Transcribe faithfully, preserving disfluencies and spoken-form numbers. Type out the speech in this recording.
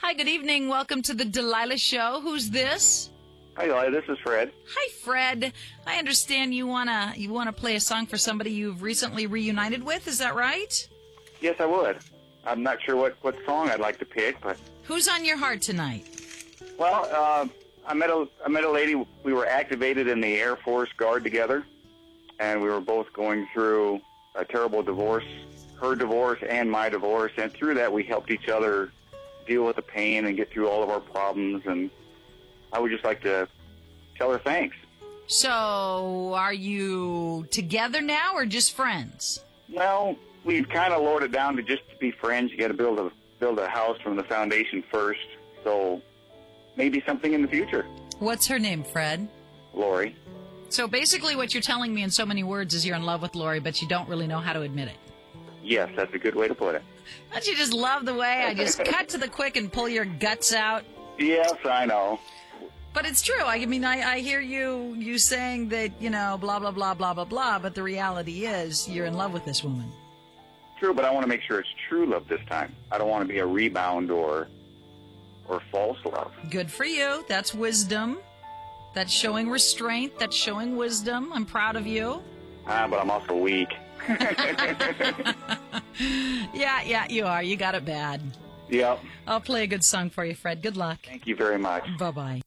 Hi, good evening. Welcome to the Delilah Show. Who's this? Hi, Delilah. This is Fred. Hi, Fred. I understand you wanna you wanna play a song for somebody you've recently reunited with. Is that right? Yes, I would. I'm not sure what, what song I'd like to pick, but Who's on your heart tonight? well, uh, I met a I met a lady. We were activated in the Air Force Guard together, and we were both going through a terrible divorce, her divorce and my divorce, and through that we helped each other deal with the pain and get through all of our problems. And I would just like to tell her thanks. So, are you together now or just friends? Well, we've kind of lowered it down to just to be friends. You got to build a build a house from the foundation first. So maybe something in the future. What's her name, Fred? Lori. So basically what you're telling me in so many words is you're in love with Lori, but you don't really know how to admit it. Yes, that's a good way to put it. Don't you just love the way I just cut to the quick and pull your guts out? Yes, I know. But it's true. I mean, I, I hear you you saying that, you know, blah, blah, blah, blah, blah, blah, but the reality is you're in love with this woman. True, but I want to make sure it's true love this time. I don't want to be a rebound or or false love. Good for you. That's wisdom. That's showing restraint. That's showing wisdom. I'm proud of you. Ah, but I'm also weak. Yeah, yeah, you are. You got it bad. Yep. I'll play a good song for you, Fred. Good luck. Thank you very much. Bye-bye.